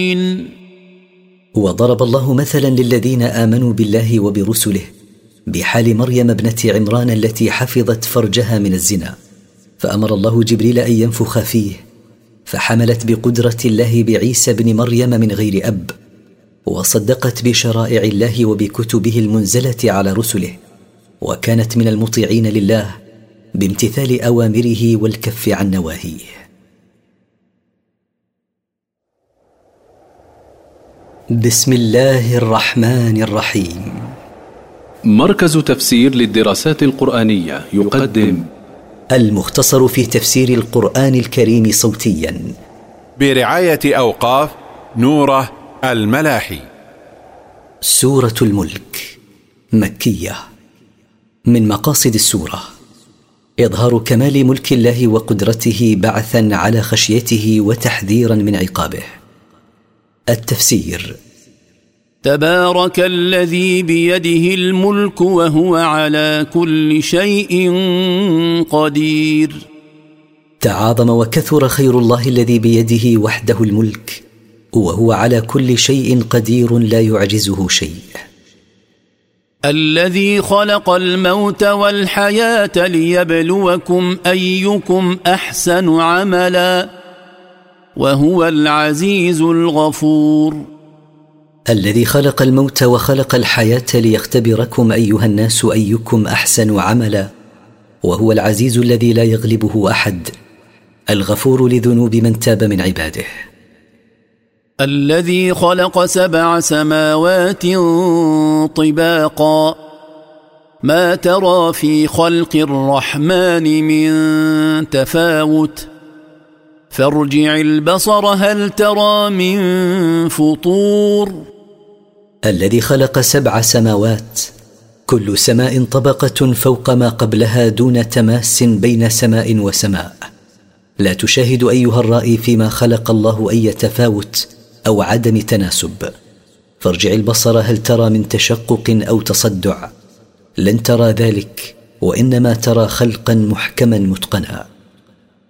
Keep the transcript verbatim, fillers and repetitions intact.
وضرب الله مثلا للذين آمنوا بالله وبرسله بحال مريم ابنة عمران التي حفظت فرجها من الزنا، فأمر الله جبريل أن ينفخ فيه، فحملت بقدرة الله بعيسى بن مريم من غير أب، وصدقت بشرائع الله وبكتبه المنزلة على رسله، وكانت من المطيعين لله بامتثال أوامره والكف عن نواهيه. بسم الله الرحمن الرحيم. مركز تفسير للدراسات القرآنية يقدم المختصر في تفسير القرآن الكريم صوتيا برعاية أوقاف نوره الملاحي. سورة الملك مكية. من مقاصد السورة إظهار كمال ملك الله وقدرته بعثا على خشيته وتحذيرا من عقابه. التفسير: تبارك الذي بيده الملك وهو على كل شيء قدير. تعاظم وكثر خير الله الذي بيده وحده الملك، وهو على كل شيء قدير لا يعجزه شيء. الذي خلق الموت والحياة ليبلوكم أيكم أحسن عملا وهو العزيز الغفور. الذي خلق الموت وخلق الحياة ليختبركم أيها الناس أيكم أحسن عملا، وهو العزيز الذي لا يغلبه أحد، الغفور لذنوب من تاب من عباده. الذي خلق سبع سماوات طباقا ما ترى في خلق الرحمن من تفاوت فارجع البصر هل ترى من فطور. الذي خلق سبع سماوات، كل سماء طبقة فوق ما قبلها دون تماس بين سماء وسماء، لا تشاهد أيها الرائي فيما خلق الله أي تفاوت أو عدم تناسب. فارجع البصر هل ترى من تشقق أو تصدع، لن ترى ذلك، وإنما ترى خلقا محكما متقنا.